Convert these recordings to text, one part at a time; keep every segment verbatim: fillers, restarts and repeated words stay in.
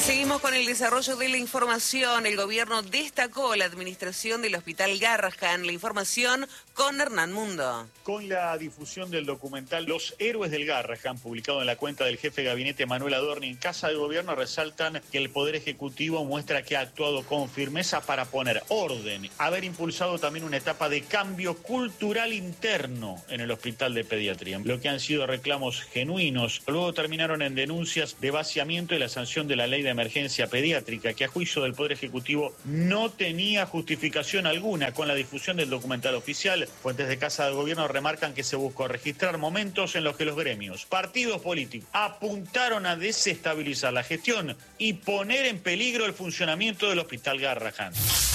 Seguimos con el desarrollo de la información. El gobierno destacó la administración del Hospital Garrahan. La información con Hernán Mundo. Con la difusión del documental Los Héroes del Garrahan, publicado en la cuenta del jefe de gabinete Manuel Adorni en Casa del Gobierno, resaltan que el Poder Ejecutivo muestra que ha actuado con firmeza para poner orden, haber impulsado también una etapa de cambio cultural interno en el Hospital de Pediatría. Lo que han sido reclamos genuinos, luego terminaron en denuncias de vaciamiento y la sanción de la ley de emergencia pediátrica, que a juicio del Poder Ejecutivo no tenía justificación alguna. Con la difusión del documental oficial, fuentes de Casa del Gobierno remarcan que se buscó registrar momentos en los que los gremios, partidos políticos, apuntaron a desestabilizar la gestión y poner en peligro el funcionamiento del Hospital Garrahan.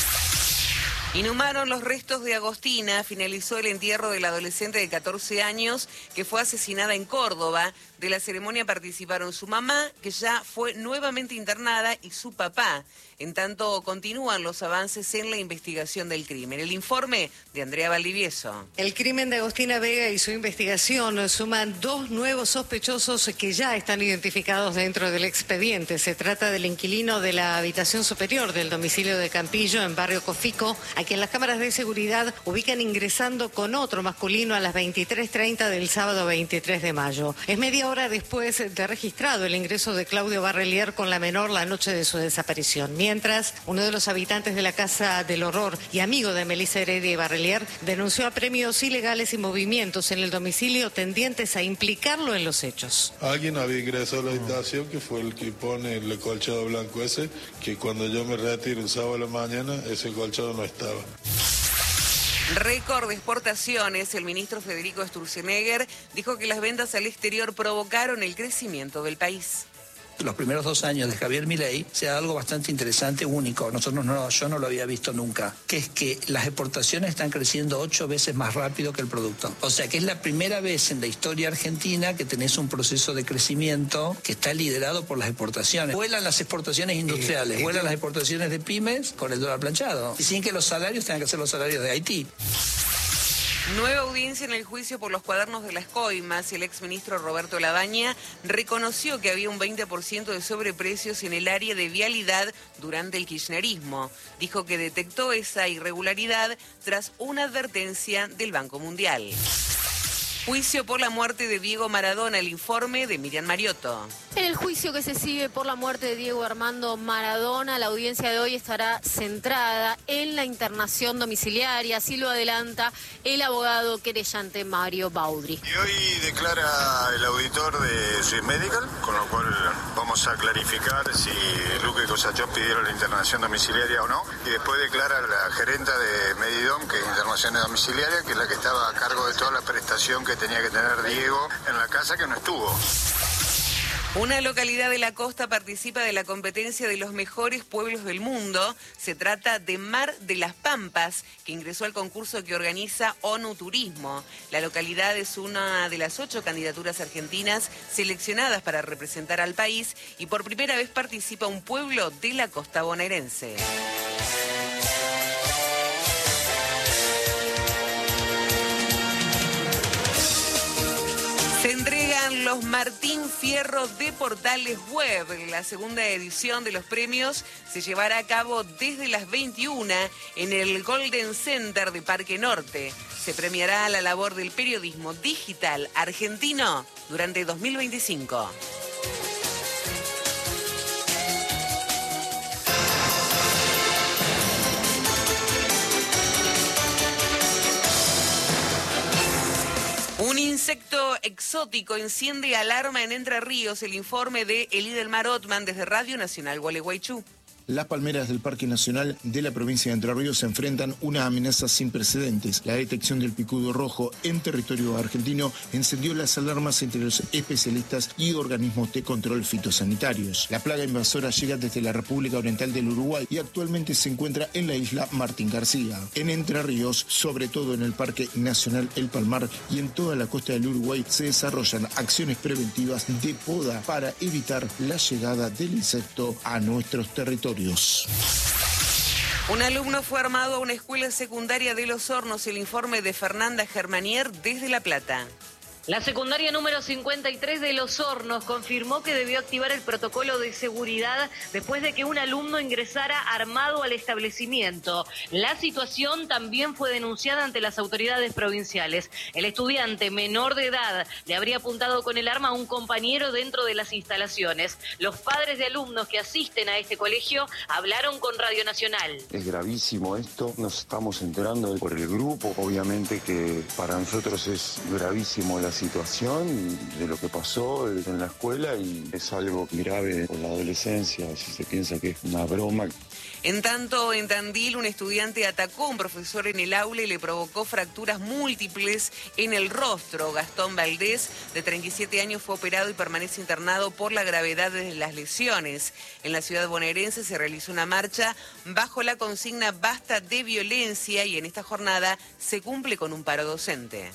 Inhumaron los restos de Agostina. Finalizó el entierro de la adolescente de catorce años que fue asesinada en Córdoba. De la ceremonia participaron su mamá, que ya fue nuevamente internada, y su papá. En tanto, continúan los avances en la investigación del crimen. El informe de Andrea Valdivieso. El crimen de Agostina Vega y su investigación suman dos nuevos sospechosos que ya están identificados dentro del expediente. Se trata del inquilino de la habitación superior del domicilio de Campillo, en barrio Cofico, a quien las cámaras de seguridad ubican ingresando con otro masculino a las veintitrés treinta del sábado veintitrés de mayo. Es media hora después de registrado el ingreso de Claudio Barrelier con la menor la noche de su desaparición. Mientras, uno de los habitantes de la Casa del Horror y amigo de Melissa Heredia y Barrelier denunció a premios ilegales y movimientos en el domicilio tendientes a implicarlo en los hechos. Alguien había ingresado a la habitación, que fue el que pone el colchado blanco ese, que cuando yo me retiro el sábado a la mañana, ese colchado no estaba. Récord de exportaciones. El ministro Federico Sturzenegger dijo que las ventas al exterior provocaron el crecimiento del país. Los primeros dos años de Javier Milei se da algo bastante interesante, único. Nosotros no, yo no lo había visto nunca, que es que las exportaciones están creciendo ocho veces más rápido que el producto. O sea que es la primera vez en la historia argentina que tenés un proceso de crecimiento que está liderado por las exportaciones. Vuelan las exportaciones industriales, vuelan las exportaciones de pymes con el dólar planchado, y sin que los salarios tengan que ser los salarios de Haití. Nueva audiencia en el juicio por los cuadernos de las coimas. El exministro Roberto Labaña reconoció que había un veinte por ciento de sobreprecios en el área de vialidad durante el kirchnerismo. Dijo que detectó esa irregularidad tras una advertencia del Banco Mundial. Juicio por la muerte de Diego Maradona. El informe de Miriam Mariotto. En el juicio que se sigue por la muerte de Diego Armando Maradona, la audiencia de hoy estará centrada en la internación domiciliaria, así lo adelanta el abogado querellante Mario Baudry. Y hoy declara el auditor de Swiss Medical, con lo cual vamos a clarificar si Luque y Cosachón pidieron la internación domiciliaria o no. Y después declara la gerenta de Medidom, que es internación domiciliaria, que es la que estaba a cargo de toda la prestación que tenía que tener Diego en la casa, que no estuvo. Una localidad de la costa participa de la competencia de los mejores pueblos del mundo. Se trata de Mar de las Pampas, que ingresó al concurso que organiza ONU Turismo. La localidad es una de las ocho candidaturas argentinas seleccionadas para representar al país y por primera vez participa un pueblo de la costa bonaerense. Se entregan los Martín Fierro de Portales Web. La segunda edición de los premios se llevará a cabo desde las veintiuna en el Golden Center de Parque Norte. Se premiará la labor del periodismo digital argentino durante dos mil veinticinco. Un insecto exótico enciende alarma en Entre Ríos. El informe de Elidelmar Ottman desde Radio Nacional Gualeguaychú. Las palmeras del Parque Nacional de la provincia de Entre Ríos se enfrentan una amenaza sin precedentes. La detección del picudo rojo en territorio argentino encendió las alarmas entre los especialistas y organismos de control fitosanitarios. La plaga invasora llega desde la República Oriental del Uruguay y actualmente se encuentra en la isla Martín García. En Entre Ríos, sobre todo en el Parque Nacional El Palmar y en toda la costa del Uruguay, se desarrollan acciones preventivas de poda para evitar la llegada del insecto a nuestros territorios. Un alumno fue armado a una escuela secundaria de Los Hornos. El informe de Fernanda Germanier desde La Plata. La secundaria número cincuenta y tres de Los Hornos confirmó que debió activar el protocolo de seguridad después de que un alumno ingresara armado al establecimiento. La situación también fue denunciada ante las autoridades provinciales. El estudiante menor de edad le habría apuntado con el arma a un compañero dentro de las instalaciones. Los padres de alumnos que asisten a este colegio hablaron con Radio Nacional. Es gravísimo esto, nos estamos enterando por el grupo, obviamente que para nosotros es gravísimo la situación de lo que pasó en la escuela y es algo grave por la adolescencia, si se piensa que es una broma. En tanto, en Tandil, un estudiante atacó a un profesor en el aula y le provocó fracturas múltiples en el rostro. Gastón Valdés, de treinta y siete años, fue operado y permanece internado por la gravedad de las lesiones. En la ciudad bonaerense se realizó una marcha bajo la consigna Basta de violencia y en esta jornada se cumple con un paro docente.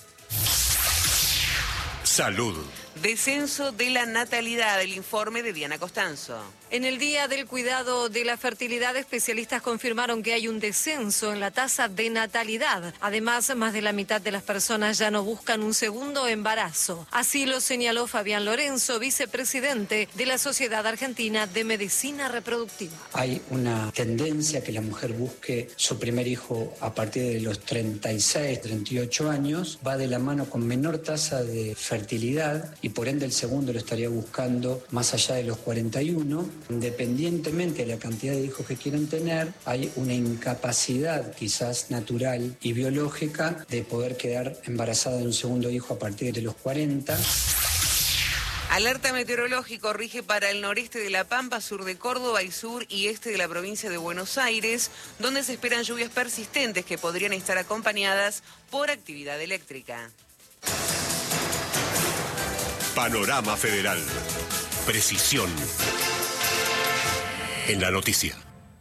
Salud. Descenso de la natalidad, el informe de Diana Costanzo. En el Día del Cuidado de la Fertilidad, especialistas confirmaron que hay un descenso en la tasa de natalidad. Además, más de la mitad de las personas ya no buscan un segundo embarazo. Así lo señaló Fabián Lorenzo, vicepresidente de la Sociedad Argentina de Medicina Reproductiva. Hay una tendencia que la mujer busque su primer hijo a partir de los treinta y seis, treinta y ocho años. Va de la mano con menor tasa de fertilidad y por ende el segundo lo estaría buscando más allá de los cuarenta y uno. Independientemente de la cantidad de hijos que quieran tener, hay una incapacidad quizás natural y biológica de poder quedar embarazada de un segundo hijo a partir de los cuarenta. Alerta meteorológico rige para el noreste de La Pampa, sur de Córdoba y sur y este de la provincia de Buenos Aires, donde se esperan lluvias persistentes que podrían estar acompañadas por actividad eléctrica. Panorama Federal. Precisión en la noticia.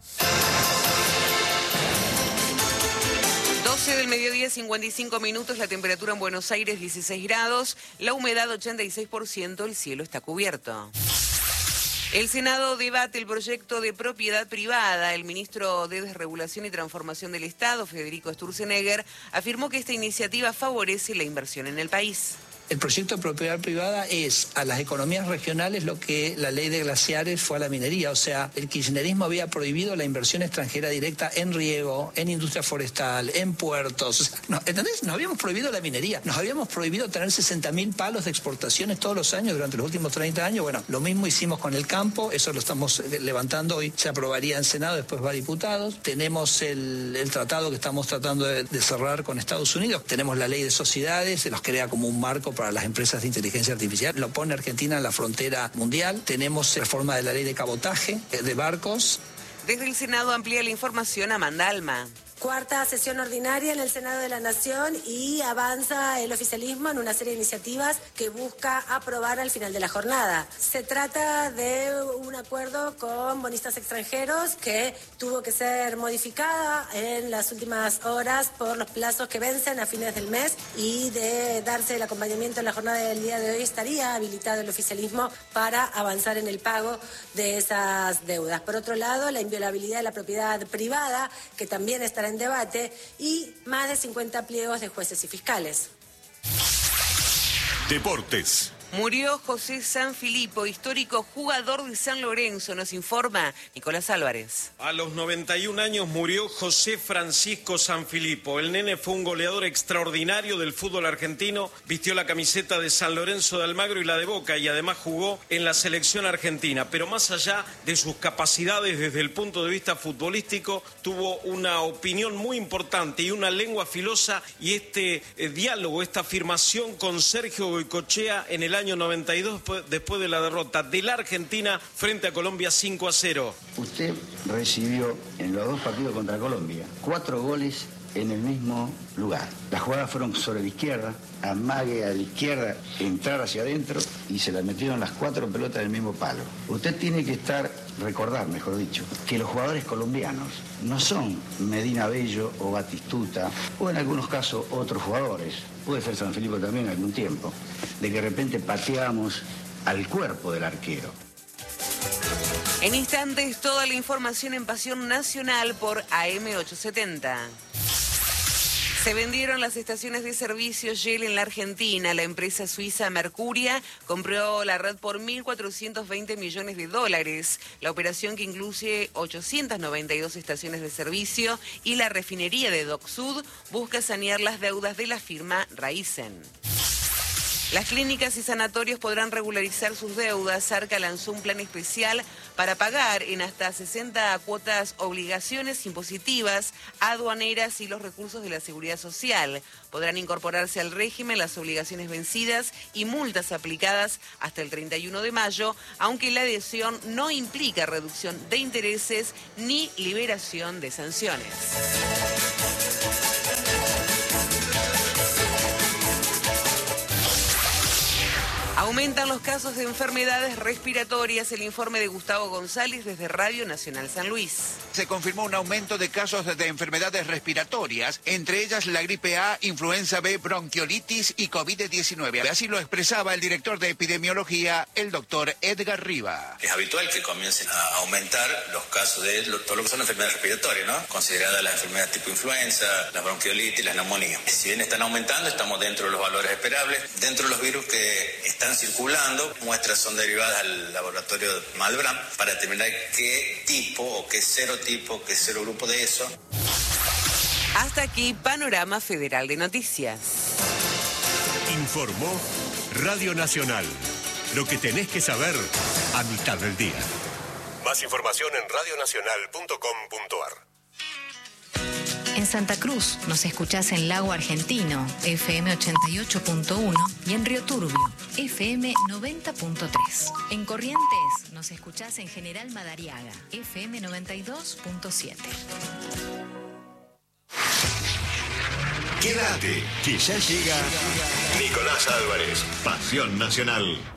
doce del mediodía, cincuenta y cinco minutos, la temperatura en Buenos Aires dieciséis grados, la humedad ochenta y seis por ciento, el cielo está cubierto. El Senado debate el proyecto de propiedad privada. El ministro de Desregulación y Transformación del Estado, Federico Sturzenegger, afirmó que esta iniciativa favorece la inversión en el país. El proyecto de propiedad privada es a las economías regionales lo que la ley de glaciares fue a la minería. O sea, el kirchnerismo había prohibido la inversión extranjera directa en riego, en industria forestal, en puertos. O sea, no, ¿entendés? Nos habíamos prohibido la minería. Nos habíamos prohibido tener sesenta mil palos de exportaciones todos los años durante los últimos treinta años. Bueno, lo mismo hicimos con el campo. Eso lo estamos levantando hoy. Se aprobaría en Senado, después va a diputados. Tenemos el, el tratado que estamos tratando de, de cerrar con Estados Unidos. Tenemos la ley de sociedades. Se nos crea como un marco para las empresas de inteligencia artificial. Lo pone Argentina en la frontera mundial. Tenemos reforma de la ley de cabotaje de barcos. Desde el Senado amplía la información Amanda Alma. Cuarta sesión ordinaria en el Senado de la Nación y avanza el oficialismo en una serie de iniciativas que busca aprobar al final de la jornada. Se trata de un acuerdo con bonistas extranjeros que tuvo que ser modificada en las últimas horas por los plazos que vencen a fines del mes y de darse el acompañamiento en la jornada del día de hoy estaría habilitado el oficialismo para avanzar en el pago de esas deudas. Por otro lado, la inviolabilidad de la propiedad privada, que también estará en debate, y más de cincuenta pliegos de jueces y fiscales. Deportes. Murió José Sanfilippo, histórico jugador de San Lorenzo, nos informa Nicolás Álvarez. A los noventa y un años murió José Francisco Sanfilippo. El nene fue un goleador extraordinario del fútbol argentino, vistió la camiseta de San Lorenzo de Almagro y la de Boca y además jugó en la selección argentina. Pero más allá de sus capacidades desde el punto de vista futbolístico, tuvo una opinión muy importante y una lengua filosa, y este eh, diálogo, esta afirmación con Sergio Goycochea en el año noventa y dos, después de la derrota de la Argentina frente a Colombia cinco a cero. Usted recibió en los dos partidos contra Colombia cuatro goles en el mismo lugar. Las jugadas fueron sobre la izquierda, amague a la izquierda, entrar hacia adentro y se las metieron las cuatro pelotas del mismo palo. Usted tiene que estar, recordar mejor dicho, que los jugadores colombianos no son Medina Bello o Batistuta, o en algunos casos otros jugadores, puede ser Sanfilippo también en algún tiempo, de que de repente pateamos al cuerpo del arquero. En instantes, toda la información en Pasión Nacional por A M ochocientos setenta. Se vendieron las estaciones de servicio Shell en la Argentina. La empresa suiza Mercuria compró la red por mil cuatrocientos veinte millones de dólares. La operación, que incluye ochocientas noventa y dos estaciones de servicio y la refinería de Dock Sud, busca sanear las deudas de la firma Raizen. Las clínicas y sanatorios podrán regularizar sus deudas. Arca lanzó un plan especial para pagar en hasta sesenta cuotas obligaciones impositivas, aduaneras y los recursos de la seguridad social. Podrán incorporarse al régimen las obligaciones vencidas y multas aplicadas hasta el treinta y uno de mayo, aunque la adhesión no implica reducción de intereses ni liberación de sanciones. Aumentan los casos de enfermedades respiratorias. El informe de Gustavo González desde Radio Nacional San Luis. Se confirmó un aumento de casos de enfermedades respiratorias, entre ellas la gripe A, influenza B, bronquiolitis y COVID diecinueve. Así lo expresaba el director de epidemiología, el doctor Edgar Riva. Es habitual que comiencen a aumentar los casos de lo, todo lo que son enfermedades respiratorias, ¿no? Consideradas las enfermedades tipo influenza, la bronquiolitis, la neumonía. Si bien están aumentando, estamos dentro de los valores esperables. Dentro de los virus que están circulando, muestras son derivadas al laboratorio Malbrán para determinar qué tipo o qué serotipo, qué serogrupo de eso. Hasta aquí, Panorama Federal de Noticias. Informó Radio Nacional. Lo que tenés que saber a mitad del día. Más información en radio nacional punto com punto a r. En Santa Cruz nos escuchás en Lago Argentino, F M ochenta y ocho punto uno, y en Río Turbio, F M noventa punto tres. En Corrientes nos escuchás en General Madariaga, F M noventa y dos punto siete. Quédate, que ya llega Nicolás Álvarez, Pasión Nacional.